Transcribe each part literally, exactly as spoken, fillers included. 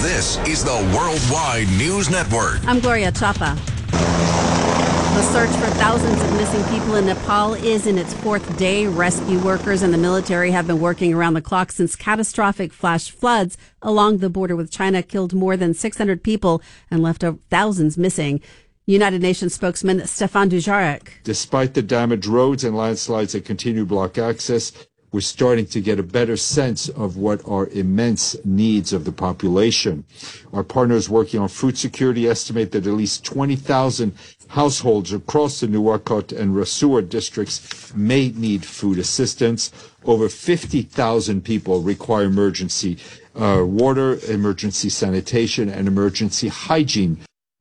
This is the Worldwide News Network. I'm Gloria Chapa. The search for thousands of missing people in Nepal is in its fourth day. Rescue workers and the military have been working around the clock since catastrophic flash floods along the border with China killed more than six hundred people and left thousands missing. United Nations spokesman Stefan Dujarric. Despite the damaged roads and landslides that continue to block access, we're starting to get a better sense of what are immense needs of the population. Our partners working on food security estimate that at least twenty thousand households across the Nuwakot and Rasuwa districts may need food assistance. Over fifty thousand people require emergency uh, water, emergency sanitation, and emergency hygiene.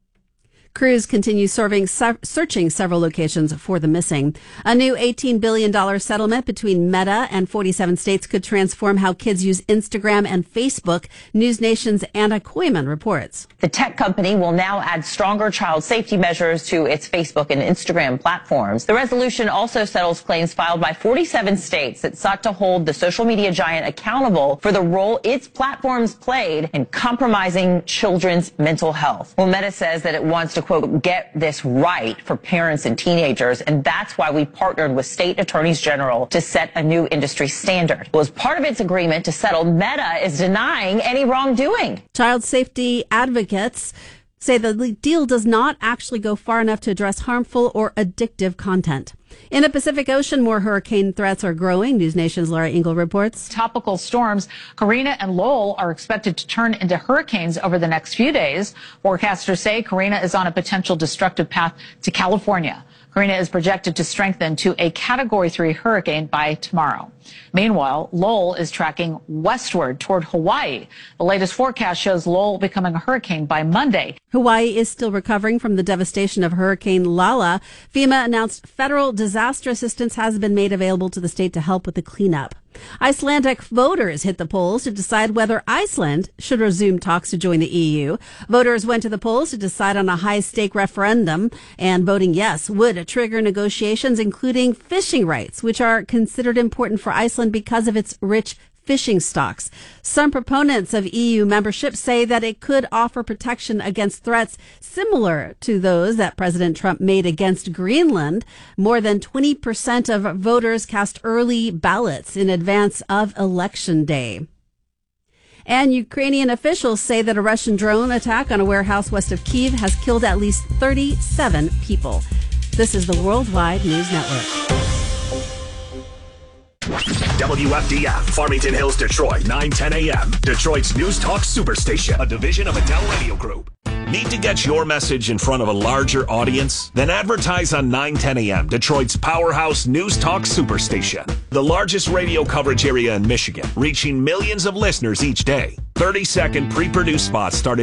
Crews continue serving, searching several locations for the missing. A new eighteen billion dollars settlement between Meta and forty-seven states could transform how kids use Instagram and Facebook. News Nation's Anna Koyman reports. The tech company will now add stronger child safety measures to its Facebook and Instagram platforms. The resolution also settles claims filed by forty-seven states that sought to hold the social media giant accountable for the role its platforms played in compromising children's mental health. Well, Meta says that it wants to, quote, get this right for parents and teenagers, and that's why we partnered with state attorneys general to set a new industry standard. Well, as part of its agreement to settle, Meta is denying any wrongdoing. Child safety advocates say the deal does not actually go far enough to address harmful or addictive content. In the Pacific Ocean, more hurricane threats are growing. News Nation's Laura Ingle reports. Tropical storms Karina and Lowell are expected to turn into hurricanes over the next few days. Forecasters say Karina is on a potential destructive path to California. Karina is projected to strengthen to a Category three hurricane by tomorrow. Meanwhile, Lowell is tracking westward toward Hawaii. The latest forecast shows Lowell becoming a hurricane by Monday. Hawaii is still recovering from the devastation of Hurricane Lala. FEMA announced federal disaster assistance has been made available to the state to help with the cleanup. Icelandic voters hit the polls to decide whether Iceland should resume talks to join the E U. Voters went to the polls to decide on a high-stake referendum, and voting yes would trigger negotiations, including fishing rights, which are considered important for Iceland because of its rich fishing stocks. Some proponents of E U membership say that it could offer protection against threats similar to those that President Trump made against Greenland. More than twenty percent of voters cast early ballots in advance of Election Day. And Ukrainian officials say that a Russian drone attack on a warehouse west of Kyiv has killed at least thirty-seven people. This is the Worldwide News Network. W F D F, Farmington Hills, Detroit, nine ten a.m. Detroit's News Talk Superstation, a division of Adele Radio Group. Need to get your message in front of a larger audience? Then advertise on nine ten a.m. Detroit's powerhouse News Talk Superstation, the largest radio coverage area in Michigan, reaching millions of listeners each day. thirty-second pre-produced spots started